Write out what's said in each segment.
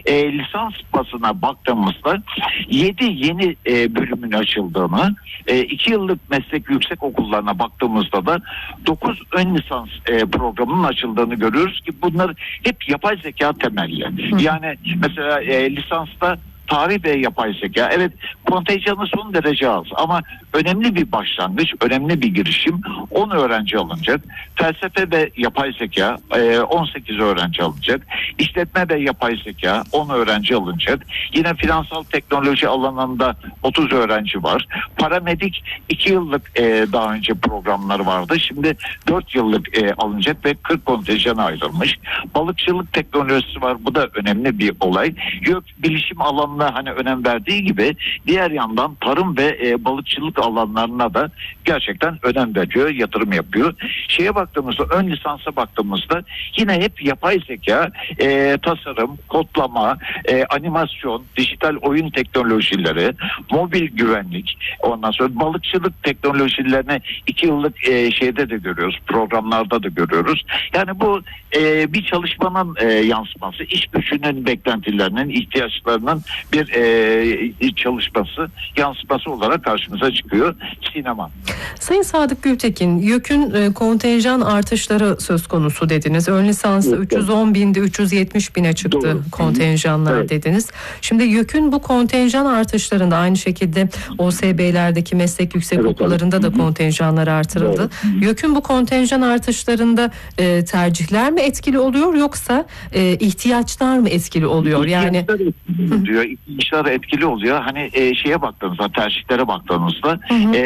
lisans basına baktığımızda 7 yeni bölümün açıldığını, 2 yıllık meslek yüksek okullarına baktığımızda da 9 ön lisans programının açıldığını görüyoruz ki bunlar hep yapay zeka temelli. Yani mesela lisansta tarih ve yapay zeka, evet, kontenjanı son derece az ama önemli bir başlangıç, önemli bir girişim. 10 öğrenci alınacak. Felsefe ve yapay zeka 18 öğrenci alınacak. İşletme ve yapay zeka 10 öğrenci alınacak. Yine finansal teknoloji alanında 30 öğrenci var. Paramedik 2 yıllık daha önce programları vardı. Şimdi 4 yıllık alınacak ve 40 kontenjan ayrılmış. Balıkçılık teknolojisi var. Bu da önemli bir olay. Yok, bilişim alanına hani önem verdiği gibi diğer yandan tarım ve balıkçılık alanlarına da gerçekten önem veriyor, yatırım yapıyor. Şeye baktığımızda, ön lisansa baktığımızda yine hep yapay zeka, tasarım, kodlama, animasyon, dijital oyun teknolojileri, mobil güvenlik, ondan sonra balıkçılık teknolojilerini 2 yıllık şeyde de görüyoruz, programlarda da görüyoruz. Yani bu bir çalışmanın yansıması, iş gücünün beklentilerinin, ihtiyaçlarının bir çalışması, yansıması olarak karşımıza çıkıyor sinema. Sayın Sadık Gültekin, YÖK'ün kontenjan artışları söz konusu dediniz. Ön lisansı 310 binde 370 bine çıktı. Doğru. Kontenjanlar, evet, dediniz. Şimdi YÖK'ün bu kontenjan artışlarında aynı şekilde OSB'lerdeki meslek yüksek okullarında da kontenjanlar artırıldı. YÖK'ün bu kontenjan artışlarında tercihler mi etkili oluyor yoksa ihtiyaçlar mı etkili oluyor? Yani ihtiyaçlar etkili oluyor. Hani şeye baktığınızda, tercihlere baktığınızda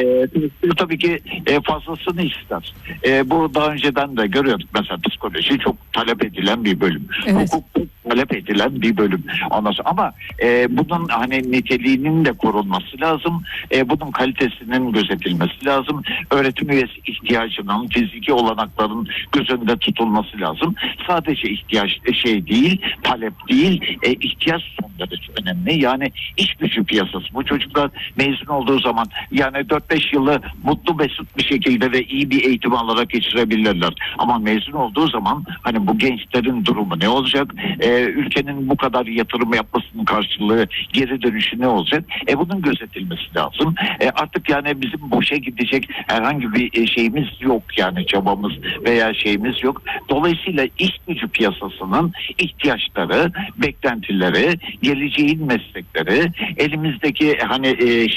tabii ki fazlasını ister. Bu daha önceden de görüyorduk. Mesela psikoloji çok talep edilen bir bölüm. Evet. Hukuk talep edilen bir bölüm. Ondan sonra, ama bunun hani niteliğinin de korunması lazım. Bunun kalitesinin gözetilmesi lazım. Öğretim üyesi ihtiyacının, fiziki olanakların göz önünde tutulması lazım. Sadece ihtiyaç değil, talep değil, ihtiyaç son derece önemli. Yani iş gücü piyasası. Bu çocuklar mezun olduğu zaman yani 4-5 yılı mutlu mesut bir şekilde ve iyi bir eğitim alarak geçirebilirler. Ama mezun olduğu zaman hani bu gençlerin durumu ne olacak? Ülkenin bu kadar yatırım yapmasının karşılığı, geri dönüşü ne olacak? Bunun gözetilmesi lazım. Artık yani bizim boşa gidecek herhangi bir şeyimiz yok, yani çabamız veya şeyimiz yok. Dolayısıyla iş gücü piyasasının ihtiyaçları, beklentileri, geleceğin meslekleri, elimizdeki hani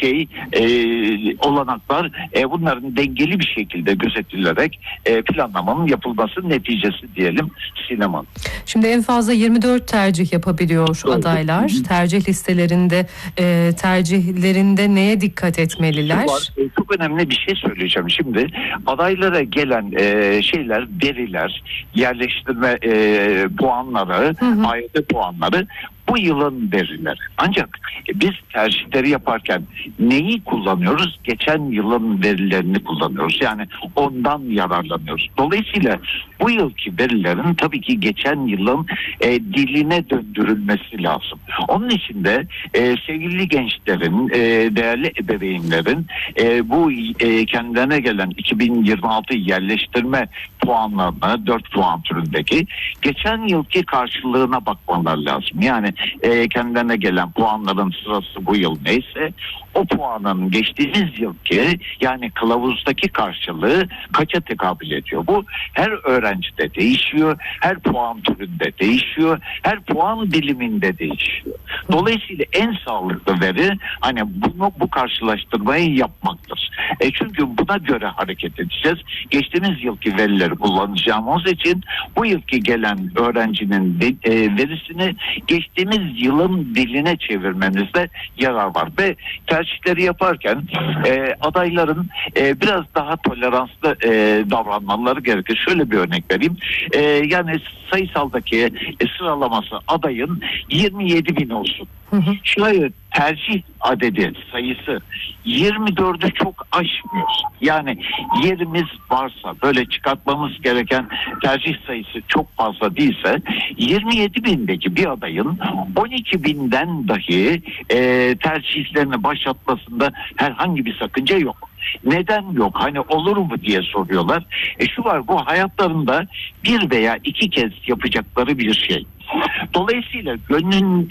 olanaklar, bunların dengeli bir şekilde gözetilerek planlamanın yapılması neticesi diyelim sinema. Şimdi en fazla 24 tercih yapabiliyor adaylar. Tercih listelerinde, tercihlerinde neye dikkat etmeliler? Çok önemli bir şey söyleyeceğim. Şimdi adaylara gelen şeyler, veriler, yerleştirme puanları, AYT puanları bu yılın verileri. Ancak biz tercihleri yaparken neyi kullanıyoruz? Geçen yılın verilerini kullanıyoruz. Yani ondan yararlanıyoruz. Dolayısıyla bu yılki verilerin tabii ki geçen yılın diline döndürülmesi lazım. Onun için de sevgili gençlerin, değerli ebeveynlerin bu kendilerine gelen 2026 yerleştirme puanlarına, 4 puan türündeki geçen yılki karşılığına bakmalar lazım. Yani kendilerine gelen puanların sırası bu yıl neyse o puanın geçtiğimiz yılki, yani kılavuzdaki karşılığı kaça tekabül ediyor? Bu her öğrencide değişiyor, her puan türünde değişiyor, her puan diliminde değişiyor. Dolayısıyla en sağlıklı veri hani bu karşılaştırmayı yapmaktır. Çünkü buna göre hareket edeceğiz. Geçtiğimiz yılki verileri kullanacağımız için bu yılki gelen öğrencinin verisini geçtiğimiz yılın diline çevirmemizde yarar var. Ve tercihleri yaparken adayların biraz daha toleranslı davranmaları gerekir. Şöyle bir örnek vereyim. Yani sayısaldaki sıralaması adayın 27 bin olsun. Şöyle tercih adedi, sayısı 24'ü çok aşmıyor. Yani yerimiz varsa, böyle çıkartmamız gereken tercih sayısı çok fazla değilse 27 bindeki bir adayın 12 binden dahi tercihlerini başlatmasında herhangi bir sakınca yok. Neden yok? Hani olur mu diye soruyorlar. Şu var, bu hayatlarında bir veya iki kez yapacakları bir şey. Dolayısıyla gönlün